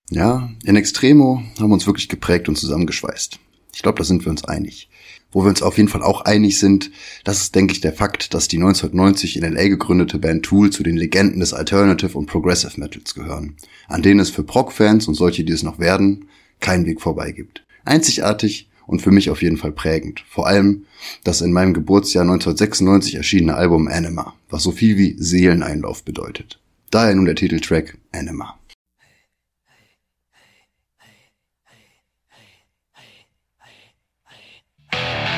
Ja, In Extremo haben uns wirklich geprägt und zusammengeschweißt. Ich glaube, da sind wir uns einig. Wo wir uns auf jeden Fall auch einig sind, das ist, denke ich, der Fakt, dass die 1990 in LA gegründete Band Tool zu den Legenden des Alternative und Progressive Metals gehören, an denen es für Prog-Fans und solche, die es noch werden, keinen Weg vorbei gibt. Einzigartig und für mich auf jeden Fall prägend. Vor allem das in meinem Geburtsjahr 1996 erschienene Album Anima, was so viel wie Seeleneinlauf bedeutet. Daher nun der Titeltrack Anima.